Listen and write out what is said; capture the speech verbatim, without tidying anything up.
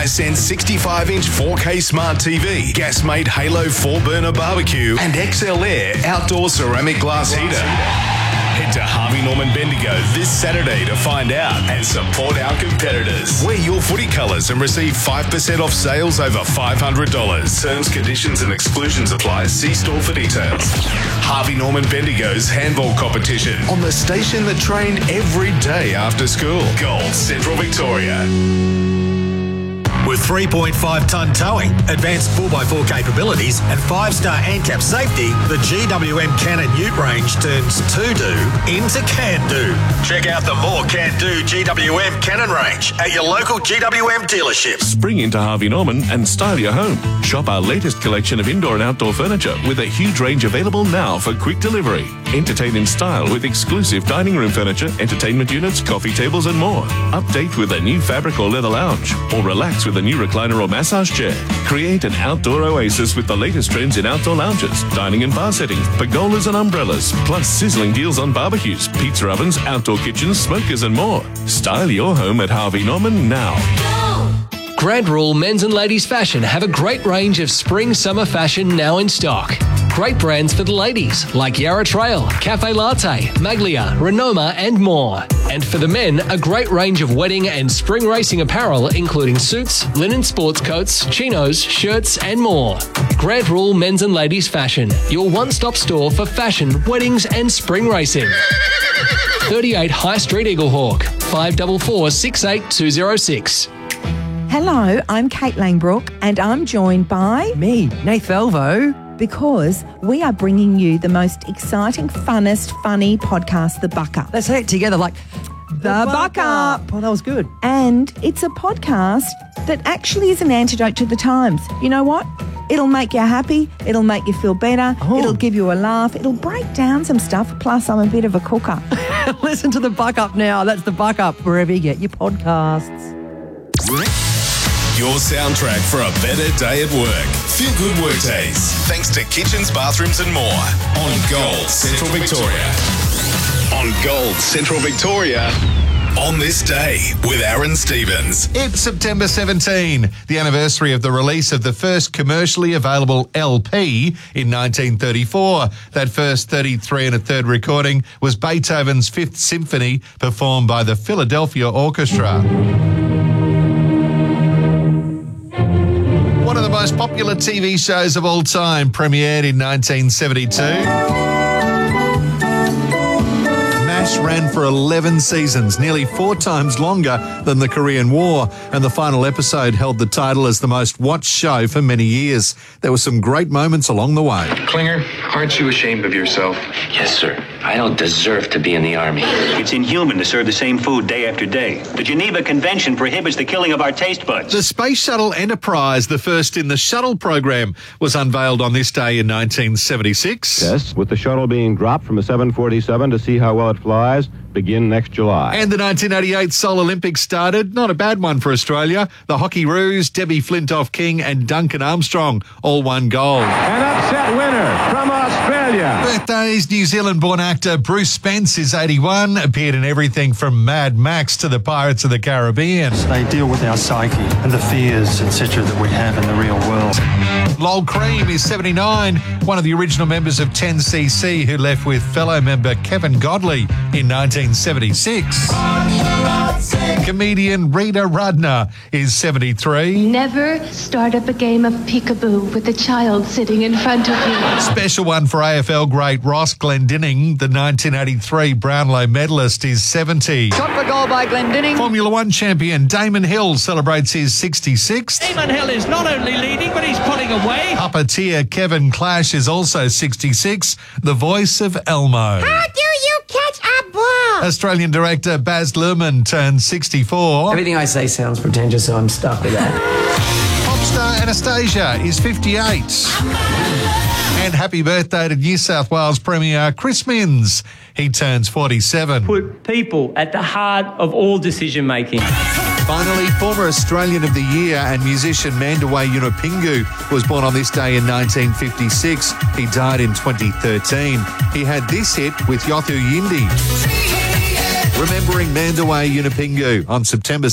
Hisense sixty-five inch four K Smart T V, Gasmate Halo four burner barbecue, and X L Air outdoor ceramic glass heater. Head to Harvey Norman Bendigo this Saturday to find out and support our competitors. Wear your footy colours and receive five percent off sales over five hundred dollars. Terms, conditions and exclusions apply. See store for details. Harvey Norman Bendigo's handball competition on the station that trained every day after school. Gold, Central Victoria. With three point five tonne towing, advanced four by four capabilities and five star ANCAP safety, the G W M Cannon Ute range turns to-do into can-do. Check out the more can-do G W M Cannon range at your local G W M dealership. Spring into Harvey Norman and style your home. Shop our latest collection of indoor and outdoor furniture with a huge range available now for quick delivery. Entertain in style with exclusive dining room furniture, entertainment units, coffee tables and more. Update with a new fabric or leather lounge, or relax with a new recliner or massage chair. Create an outdoor oasis with the latest trends in outdoor lounges, dining and bar settings, pergolas and umbrellas, plus sizzling deals on barbecues, pizza ovens, outdoor kitchens, smokers and more. Style your home at Harvey Norman now. Grand Rule Men's and Ladies Fashion have a great range of spring-summer fashion now in stock. Great brands for the ladies like Yarra Trail, Cafe Latte, Maglia, Renoma and more. And for the men, a great range of wedding and spring racing apparel including suits, linen sports coats, chinos, shirts and more. Grand Rule Men's and Ladies Fashion, your one-stop store for fashion, weddings and spring racing. thirty-eight High Street Eaglehawk, five four four, six eight two zero six. Hello, I'm Kate Langbrook and I'm joined by... Me, Nath Velvo. Because we are bringing you the most exciting, funnest, funny podcast, The Buck Up. Let's say it together like... The, the Buck Up. Oh, that was good. And it's a podcast that actually is an antidote to the times. You know what? It'll make you happy. It'll make you feel better. Oh. It'll give you a laugh. It'll break down some stuff. Plus, I'm a bit of a cooker. Listen to The Buck Up now. That's The Buck Up, wherever you get your podcasts. Your soundtrack for a better day at work. Feel good work days. Thanks to Kitchens, Bathrooms and more. On Gold, Central Victoria. On Gold, Central Victoria. On this day with Aaron Stevens. It's September seventeenth, the anniversary of the release of the first commercially available L P in nineteen thirty-four. That first thirty-three and a third recording was Beethoven's Fifth Symphony, performed by the Philadelphia Orchestra. One of the most popular T V shows of all time premiered in nineteen seventy-two. MASH ran for eleven seasons, nearly four times longer than the Korean War, and the final episode held the title as the most watched show for many years. There were some great moments along the way. Klinger, aren't you ashamed of yourself? Yes, sir. I don't deserve to be in the Army. It's inhuman to serve the same food day after day. The Geneva Convention prohibits the killing of our taste buds. The Space Shuttle Enterprise, the first in the shuttle program, was unveiled on this day in nineteen seventy-six. Yes, with the shuttle being dropped from a seven forty-seven to see how well it flies, begin next July. And the nineteen eighty-eight Seoul Olympics started. Not a bad one for Australia. The Hockeyroos, Debbie Flintoff-King and Duncan Armstrong all won gold. An upset winner from Australia. Birthdays, New Zealand-born actor Bruce Spence is eighty-one, appeared in everything from Mad Max to the Pirates of the Caribbean. They deal with our psyche and the fears, et cetera, that we have in the real world. Lol Cream is seventy-nine, one of the original members of ten C C who left with fellow member Kevin Godley in nineteen seventy-six. Comedian Rita Rudner is seventy-three. Never start up a game of peekaboo with a child sitting in front of you. Special one for A F L great Ross Glendinning, the nineteen eighty-three Brownlow medalist, is seventy. Shot for goal by Glendinning. Formula One champion Damon Hill celebrates his sixty-sixth. Damon Hill is not only leading, but he's putting away. Puppeteer Kevin Clash is also sixty-six, the voice of Elmo. How do you catch a ball? Australian director Baz Luhrmann turned sixty-four. Everything I say sounds pretentious, so I'm stuck with that. Pop star Anastasia is fifty-eight. And happy birthday to New South Wales Premier Chris Minns. He turns forty-seven. Put people at the heart of all decision making. Finally, former Australian of the Year and musician Mandaway Yunupingu was born on this day in nineteen fifty-six. He died in twenty thirteen. He had this hit with Yothu Yindi. Remembering Mandaway Yunupingu on September